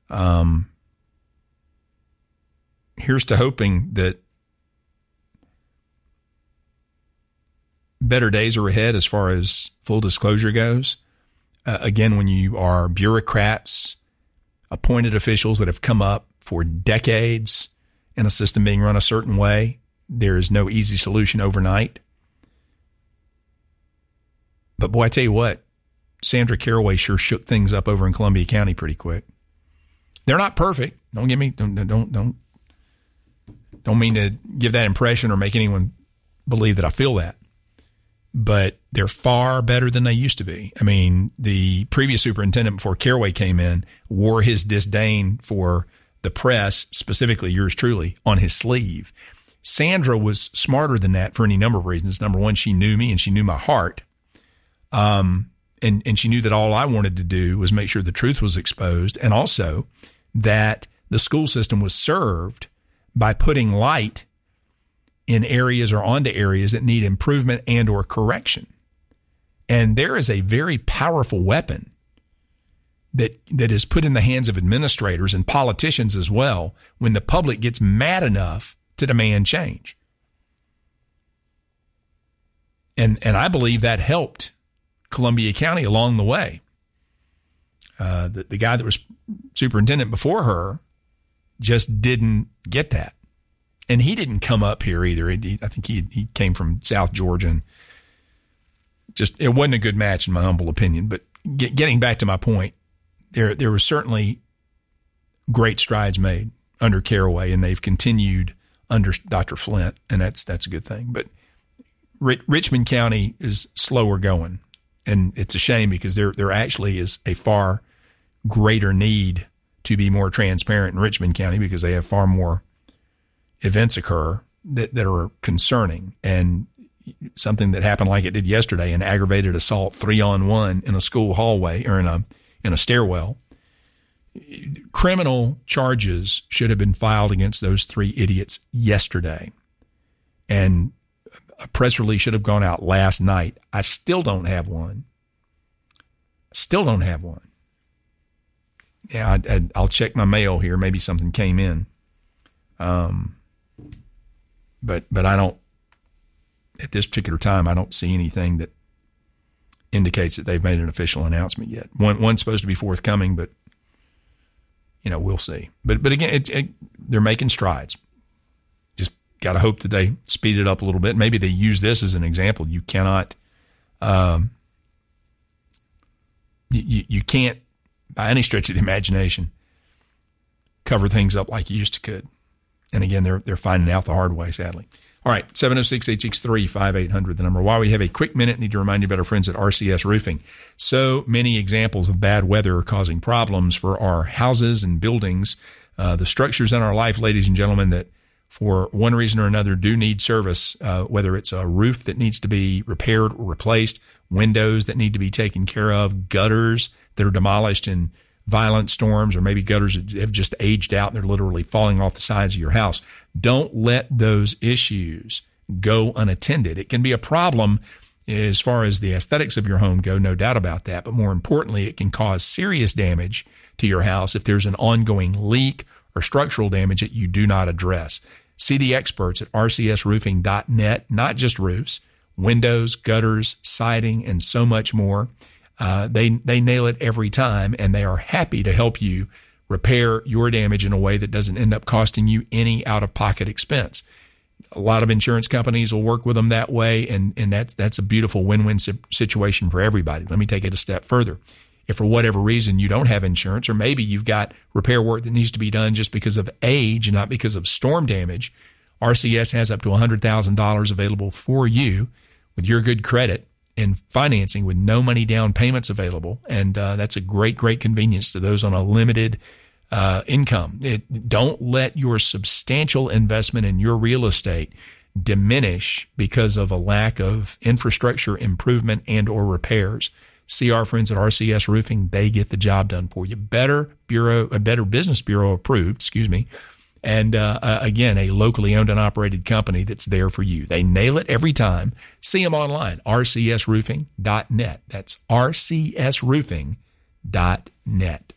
Here's to hoping that better days are ahead as far as full disclosure goes. Again, when you are bureaucrats, appointed officials that have come up for decades in a system being run a certain way, there is no easy solution overnight. But boy, I tell you what, Sandra Caraway sure shook things up over in Columbia County pretty quick. They're not perfect. Don't mean to give that impression or make anyone believe that I feel that. But they're far better than they used to be. I mean, the previous superintendent before Caraway came in wore his disdain for the press, specifically yours truly, on his sleeve. Sandra was smarter than that for any number of reasons. Number one, she knew me and she knew my heart. And she knew that all I wanted to do was make sure the truth was exposed, and also that the school system was served by putting light in areas or onto areas that need improvement and or correction. And there is a very powerful weapon that is put in the hands of administrators and politicians as well when the public gets mad enough to demand change. And I believe that helped Columbia County along the way. The guy that was superintendent before her just didn't get that. And he didn't come up here either. I think he came from South Georgia, and just it wasn't a good match in my humble opinion. But getting back to my point, there were certainly great strides made under Caraway, and they've continued under Dr. Flint, and that's a good thing. But Richmond County is slower going, and it's a shame because there actually is a far greater need to be more transparent in Richmond County because they have far more events occur that are concerning. And something that happened like it did yesterday, an aggravated assault 3-on-1 in a school hallway or in a stairwell. Criminal charges should have been filed against those 3 idiots yesterday. And a press release should have gone out last night. I still don't have one. Yeah, I'll check my mail here. Maybe something came in. But I don't, at this particular time, I don't see anything that indicates that they've made an official announcement yet. One's supposed to be forthcoming, but we'll see. But again, they're making strides. Just got to hope that they speed it up a little bit. Maybe they use this as an example. You cannot, you can't, by any stretch of the imagination, cover things up like you used to could. And again, they're finding out the hard way, sadly. All right, 706-863-5800, the number. While we have a quick minute, need to remind you about our friends at RCS Roofing. So many examples of bad weather causing problems for our houses and buildings, the structures in our life, ladies and gentlemen, that for one reason or another do need service, whether it's a roof that needs to be repaired or replaced, windows that need to be taken care of, gutters that are demolished in violent storms, or maybe gutters that have just aged out and they're literally falling off the sides of your house. Don't let those issues go unattended. It can be a problem as far as the aesthetics of your home go, no doubt about that. But more importantly, it can cause serious damage to your house if there's an ongoing leak or structural damage that you do not address. See the experts at rcsroofing.net, not just roofs, windows, gutters, siding, and so much more. They nail it every time, and they are happy to help you repair your damage in a way that doesn't end up costing you any out-of-pocket expense. A lot of insurance companies will work with them that way, and that's a beautiful win-win situation for everybody. Let me take it a step further. If for whatever reason you don't have insurance, or maybe you've got repair work that needs to be done just because of age and not because of storm damage, RCS has up to $100,000 available for you with your good credit and financing with no money down payments available. And that's a great convenience to those on a limited income. Don't let your substantial investment in your real estate diminish because of a lack of infrastructure improvement and or repairs. See our friends at RCS Roofing. They get the job done for you. Better Business Bureau approved, And again, a locally owned and operated company that's there for you. They nail it every time. See them online, rcsroofing.net. That's rcsroofing.net.